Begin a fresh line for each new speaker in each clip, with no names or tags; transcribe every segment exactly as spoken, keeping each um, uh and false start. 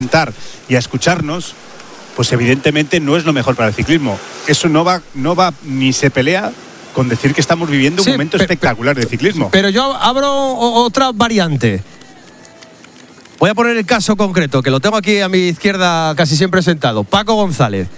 comentar y a escucharnos, pues evidentemente no es lo mejor para el ciclismo. Eso no va, no va ni se pelea con decir que estamos viviendo un sí, momento pe- espectacular pe- de ciclismo.
Pero yo abro otra variante. Voy a poner el caso concreto, que lo tengo aquí a mi izquierda casi siempre sentado. Paco González.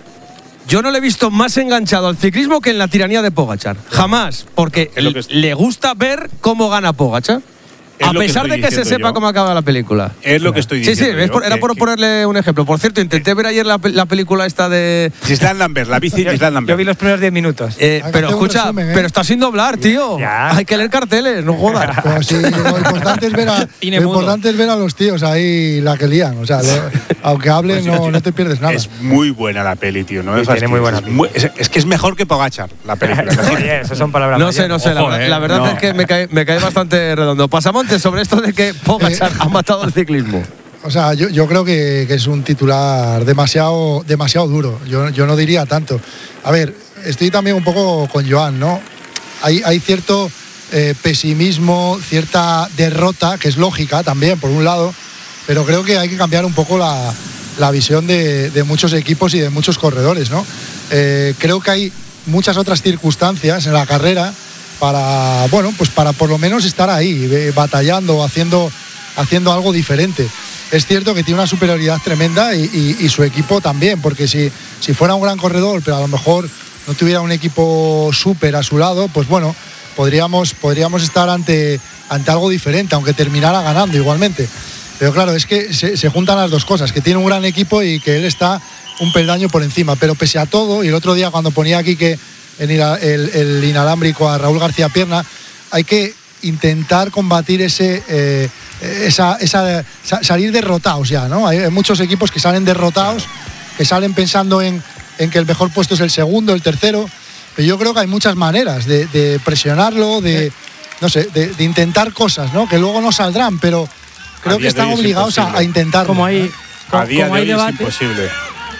Yo no le he visto más enganchado al ciclismo que en la tiranía de Pogačar. Jamás, porque
que
le gusta ver cómo gana Pogačar. A pesar de que se sepa
yo.
cómo acaba la película.
Es lo que estoy diciendo.
Sí, sí, es por, era por
que,
ponerle un ejemplo. Por cierto, intenté ver ayer la, la película esta de
Gisland Lambert, la bici Gisland Lambert.
Yo vi los primeros diez minutos.
Eh, pero escucha, resumen, ¿eh? Pero está sin doblar, tío. Ya. Hay que leer carteles, no jodas.
Pues sí, lo importante es ver a, lo importante es ver a los tíos ahí la que lían. O sea, le, aunque hablen, pues no, no te pierdes nada.
Es muy buena la peli, tío. No
sí, tiene muy buena.
Es, muy, es, es que es mejor que Pogačar, la película.
Oye, esas son palabras.
No sé, no sé. Ojo, la, eh, la verdad no. es que me cae, me cae bastante redondo. Pasamontes sobre esto de que Pogačar eh, ha matado el ciclismo.
O sea, yo, yo creo que, que es un titular demasiado, demasiado duro. Yo, yo no diría tanto. A ver, estoy también un poco con Joan, ¿no? Hay, hay cierto eh, pesimismo, cierta derrota, que es lógica también, por un lado, pero creo que hay que cambiar un poco la, la visión de, de muchos equipos y de muchos corredores, ¿no? Eh, creo que hay muchas otras circunstancias en la carrera para, bueno, pues para por lo menos estar ahí, eh, batallando, haciendo, haciendo algo diferente. Es cierto que tiene una superioridad tremenda y, y, y su equipo también, porque si, si fuera un gran corredor, pero a lo mejor no tuviera un equipo súper a su lado, pues bueno, podríamos, podríamos estar ante, ante algo diferente, aunque terminara ganando igualmente. Pero claro, es que se, se juntan las dos cosas, que tiene un gran equipo y que él está un peldaño por encima. Pero pese a todo, y el otro día cuando ponía aquí que en el, el, el inalámbrico a Raúl García Pierna, hay que intentar combatir ese eh, esa, esa, salir derrotados ya, ¿no? Hay muchos equipos que salen derrotados, que salen pensando en, en que el mejor puesto es el segundo, el tercero, pero yo creo que hay muchas maneras de, de presionarlo, de no sé, de, de intentar cosas, ¿no? Que luego no saldrán, pero creo que están obligados a, a intentarlo.
Como hay,
a día
como
de
hay
hoy
debate,
es imposible.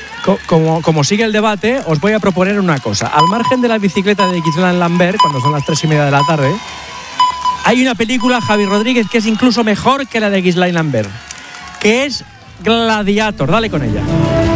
Como, como sigue el debate, os voy a proponer una cosa. Al margen de la bicicleta de Gisland Lambert, cuando son las tres y media de la tarde, hay una película, Javi Rodríguez, que es incluso mejor que la de Gisland Lambert, que es Gladiator. Dale con ella.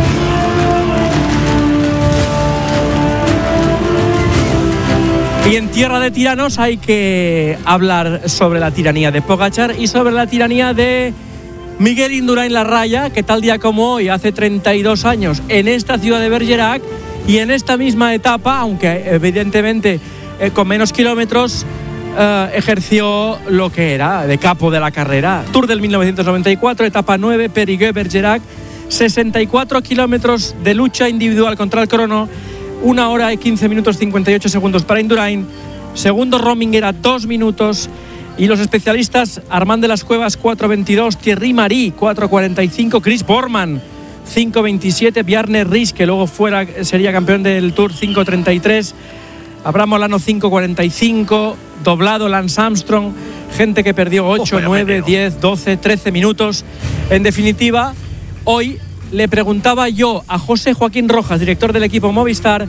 Y en Tierra de Tiranos hay que hablar sobre la tiranía de Pogačar y sobre la tiranía de Miguel Indurain Larraya, que tal día como hoy, hace treinta y dos años, en esta ciudad de Bergerac y en esta misma etapa, aunque evidentemente eh, con menos kilómetros, eh, ejerció lo que era de capo de la carrera. Tour del mil novecientos noventa y cuatro, etapa nueve, Périgueux-Bergerac, sesenta y cuatro kilómetros de lucha individual contra el crono, una hora y quince minutos cincuenta y ocho segundos para Indurain, segundo Rominger era dos minutos. Y los especialistas, Armand de las Cuevas cuatro veintidós, Thierry Marie cuatro cuarenta y cinco, Chris Borman cinco veintisiete, Bjarne Riis, que luego fuera, sería campeón del Tour, cinco treinta y tres, Abraham Molano cinco cuarenta y cinco, doblado Lance Armstrong, gente que perdió ocho, nueve, diez, doce, trece minutos. En definitiva, hoy le preguntaba yo a José Joaquín Rojas, director del equipo Movistar,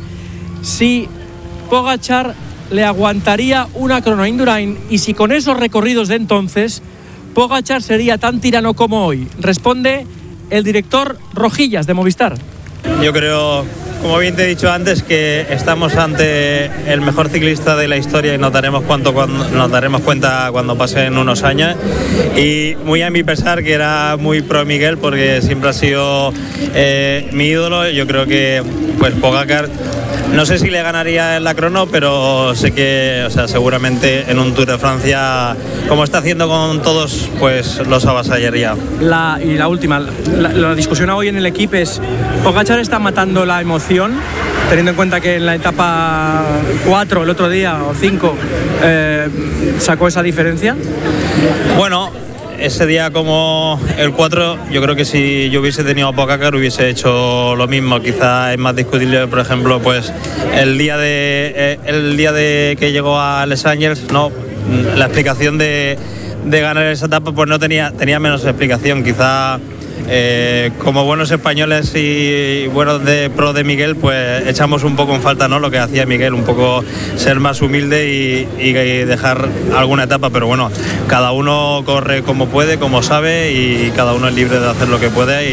si Pogačar le aguantaría una crono a Indurain y si con esos recorridos de entonces Pogačar sería tan tirano como hoy. Responde el director Rojillas de Movistar.
Yo creo, como bien te he dicho antes, que estamos ante el mejor ciclista de la historia y nos daremos, cuánto, cuando, nos daremos cuenta cuando pasen unos años. Y muy a mi pesar, que era muy pro Miguel, porque siempre ha sido eh, mi ídolo. Yo creo que pues Pogačar, no sé si le ganaría en la crono, pero sé que, o sea, seguramente en un Tour de Francia, como está haciendo con todos, pues los avasallaría.
La, y la última, la, la discusión hoy en el equipo es: ¿Pogačar está matando la emoción, teniendo en cuenta que en la etapa cuatro el otro día o cinco eh, sacó esa diferencia?
Bueno, ese día como el cuatro, yo creo que si yo hubiese tenido a Pogačar hubiese hecho lo mismo. Quizá es más discutible, por ejemplo, pues el día de eh, el día de que llegó a Les Angeles, no, la explicación de, de ganar esa etapa pues no tenía tenía menos explicación. Quizá eh, como buenos españoles y buenos de pro de Miguel, pues echamos un poco en falta, ¿no?, lo que hacía Miguel, un poco ser más humilde y, y dejar alguna etapa, pero bueno, cada uno corre como puede, como sabe, y cada uno es libre de hacer lo que puede. Y